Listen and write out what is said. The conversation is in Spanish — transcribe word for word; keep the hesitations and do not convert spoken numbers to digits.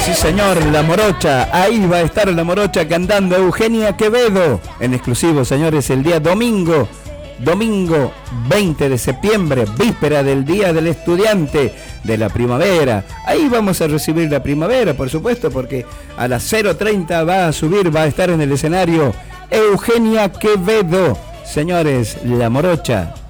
Sí, señor, La Morocha. Ahí va a estar La Morocha cantando Eugenia Quevedo. En exclusivo, señores, el día domingo. Domingo veinte de septiembre, víspera del Día del Estudiante de la Primavera. Ahí vamos a recibir la primavera, por supuesto, porque a las cero treinta va a subir, va a estar en el escenario Eugenia Quevedo. Señores, La Morocha.